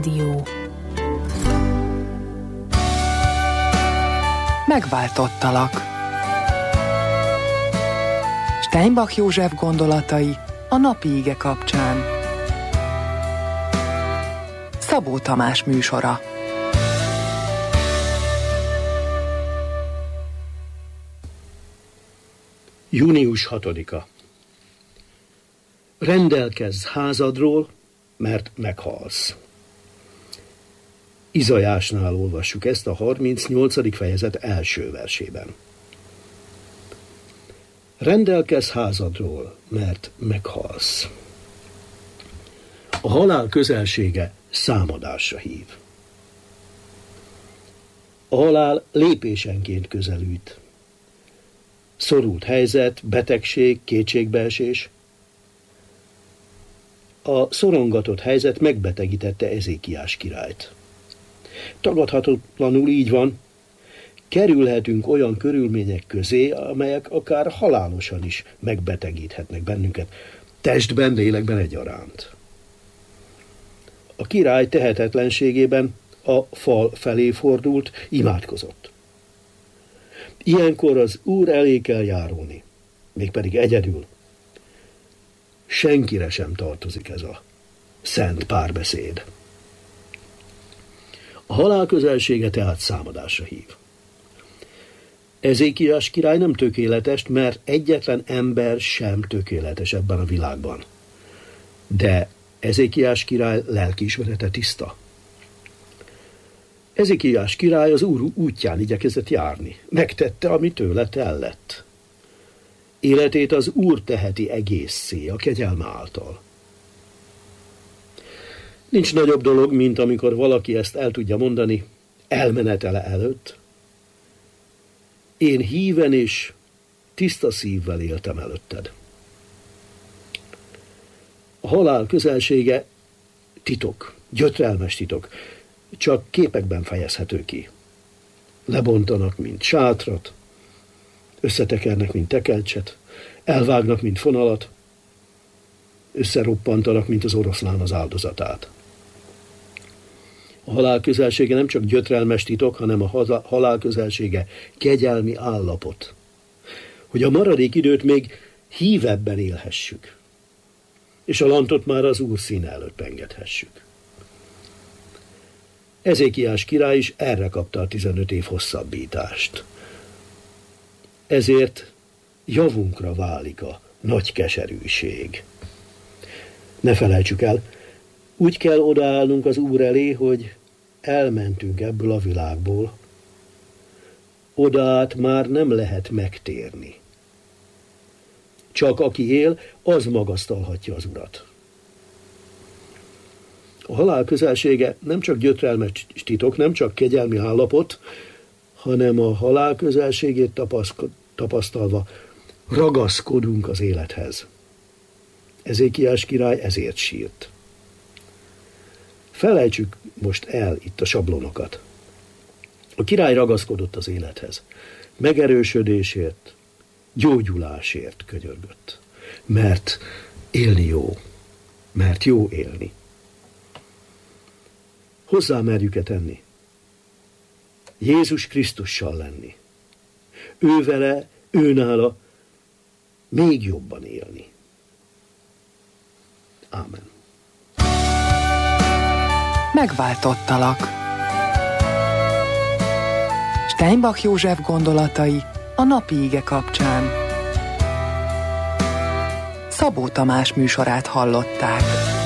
Dió. Megváltottalak. Steinbach József gondolatai a napi ige kapcsán. Szabó Tamás műsora. Június 6-a. Rendelkezz házadról, mert meghalsz. Izajásnál olvassuk ezt a 38. fejezet első versében. Rendelkezz házadról, mert meghalsz. A halál közelsége számadásra hív. A halál lépésenként közelít. Szorult helyzet, betegség, kétségbeesés. A szorongatott helyzet megbetegítette Ezékiás királyt. Tagadhatatlanul így van, kerülhetünk olyan körülmények közé, amelyek akár halálosan is megbetegíthetnek bennünket, testben, lélekben egyaránt. A király tehetetlenségében a fal felé fordult, imádkozott. Ilyenkor az Úr elé kell járulni, mégpedig egyedül. Senkire sem tartozik ez a szent párbeszéd. A halál közelsége tehát számadásra hív. Ezékiás király nem tökéletes, mert egyetlen ember sem tökéletes ebben a világban. De Ezékiás király lelkiismerete tiszta. Ezékiás király az Úr útján igyekezett járni. Megtette, ami tőle tellett. Életét az Úr teheti egészé a kegyelme által. Nincs nagyobb dolog, mint amikor valaki ezt el tudja mondani elmenetele előtt. Én híven és tiszta szívvel éltem előtted. A halál közelsége titok, gyötrelmes titok, csak képekben fejezhető ki. Lebontanak, mint sátrat, összetekernek, mint tekercset, elvágnak, mint fonalat, összeroppantanak, mint az oroszlán az áldozatát. A halál közelsége nem csak gyötrelmes titok, hanem a halál közelsége kegyelmi állapot. Hogy a maradék időt még hívebben élhessük, és a lantot már az Úr színe előtt engedhessük. Ezékiás király is erre kapta a 15 év hosszabbítást. Ezért javunkra válik a nagy keserűség. Ne felejtsük el, úgy kell odaállnunk az Úr elé, hogy elmentünk ebből a világból. Odaát már nem lehet megtérni. Csak aki él, az magasztalhatja az Urat. A halál közelsége nem csak gyötrelmes titok, nem csak kegyelmi állapot, hanem a halál közelségét tapasztalva ragaszkodunk az élethez. Ezékiás király ezért sírt. Felejtsük most el itt a sablonokat. A király ragaszkodott az élethez. Megerősödésért, gyógyulásért könyörgött. Mert élni jó. Mert jó élni. Hozzá merjük-e tenni? Jézus Krisztussal lenni. Ővele, őnála még jobban élni. Ámen. Megváltottalak. Steinbach József gondolatai a napi ige kapcsán. Szabó Tamás műsorát hallották.